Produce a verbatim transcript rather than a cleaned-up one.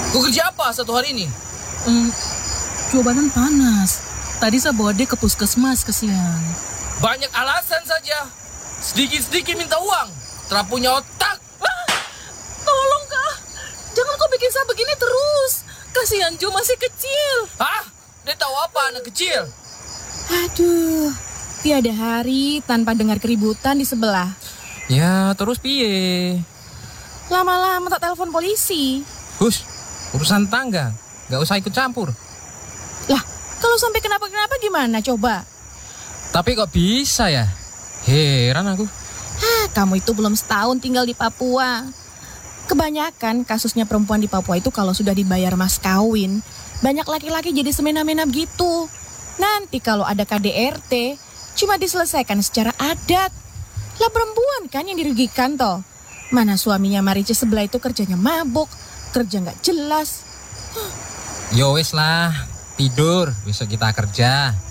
Kau kerja apa satu hari ini? Hmm, Coba badan panas. Tadi saya bawa dia ke puskesmas, kesian. Banyak alasan saja. Sedikit-sedikit minta uang. Terap punya otak. Ah, tolong kak, jangan kau bikin saya begini terus. Kasihan Jo masih kecil. Hah? Dia tahu apa anak kecil? Aduh, tiada hari tanpa dengar keributan di sebelah. Ya, terus piye? Lama-lama tak telepon polisi. Hus, urusan tangga. Gak usah ikut campur. Lah, kalau sampai kenapa-kenapa gimana coba? Tapi kok bisa ya? Heran aku. Hah, kamu itu belum setahun tinggal di Papua. Kebanyakan kasusnya perempuan di Papua itu kalau sudah dibayar mas kawin, banyak laki-laki jadi semena-mena gitu. Nanti kalau ada K D R T, cuma diselesaikan secara adat. Lah perempuan kan yang dirugikan toh. Mana suaminya Marice sebelah itu kerjanya mabuk, kerja nggak jelas. Yo wis lah, tidur, besok kita kerja.